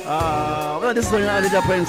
This is Anita Prince.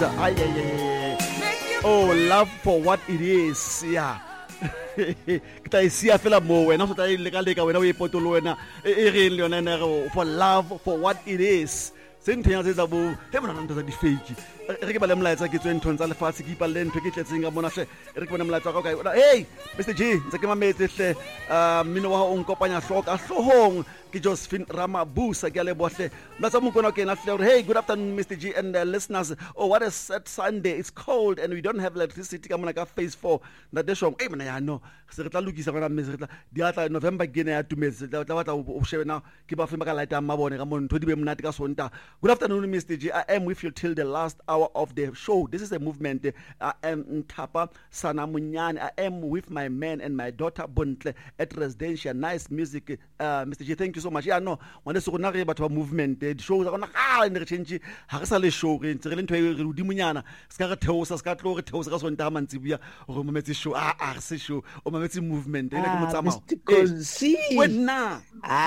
Oh, love for what it is. Yeah. Kita isia fela mo wena so ta ileka wena o ipotolo wena e re le yona for love for what it is. Sentenya tse tsa bo he bona ntho tsa di fake re ke ba le molaetsa ke tswe ntho tsa lefatshe ke ipa le ntho ke tletseng ga mona hle re ke bona molaetsa ka ka hey Mr G ntse ke mametse hle mmino wa o nkopanya hloka hlohong ke Josephine Ramabusa ke le bohle mlatsa mo kona ke na hle hey good afternoon Mr G and listeners. Oh, what a sad Sunday, it's cold and we don't have electricity ka mona ka phase 4 na de shong hey mona ya no se re tla lokisa bona mme se re tla di atla November ke ne ya tumetse tla batla o shebena ke ba fe ka light ya mabone ka mo ntho di be monate ka sonta. Good afternoon Mr G, I am with you till the last hour of the show. This is a movement. I am Ntapa Sanamunyane. I am with my man and my daughter Bontle at residential. Nice music. Mr G, thank you so much. Yeah, no, when it's a about movement, the shows are on the change. Harsale show, in Trilento Dimunyana, Scaratosa, Scatlo, Tosa, on Damanzibia, or Mameti show, Arse show, or Mameti movement. See, when now,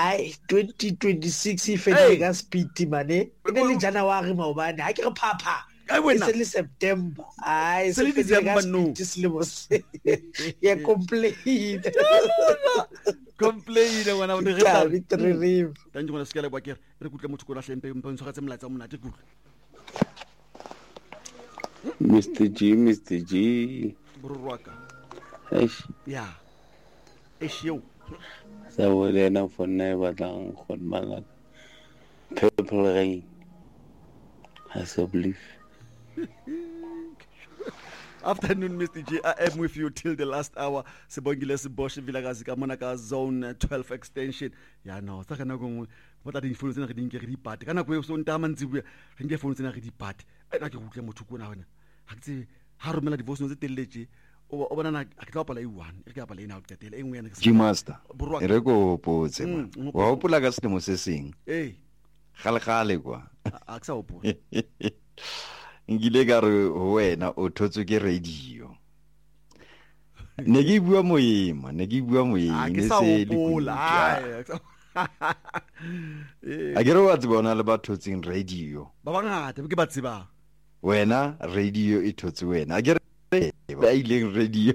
2026, if I got speedy money, in January, I can papa. It's only September. It's only December. No, just yeah, complete. Complete. When I'm the review. Then you want to scale up here. Mr G. Yeah. It's you. So we're enough for never long for Malak. Purple rain. As a belief. Afternoon, Mr. G. I am with you till the last hour. Sebongile Bosch Vilagazi Kamonaka Zone 12 extension. Yeah, no. Saka na go what are the influence na re di party. Kana go so ntamanzi bua. Re di influence na re di party. Na ke go tle motho ko na wena. Ha ke ha romela divoice no tse teletse. O bona na a ke tla pala i1. E ke pala ina o tetela engwe yana ke G Master. Re go potse ma. Wa hopola ka selemo se seng. Kgale kwa. A ke sa hopola. Ngile ka re wena o thotswe ke radio. Ne ke bua moyema ne se le a ke re wa tsebona le ba thotseng radio. Ba bangata ke ba tseba. Wena radio e thotse wena. A ke re ba ileng radio.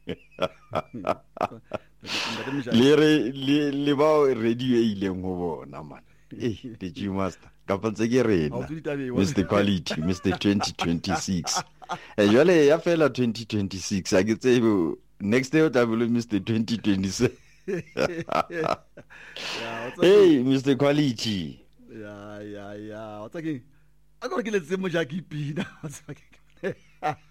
Le ba radio e ileng go bona man. The G Master. Mr. Quality, Mr. 2026. And you are fella 2026. I can say next day I will Mr. 2027. Hey, Mr. Quality. Yeah. I'm talking. I'm going to get some Jackie P now.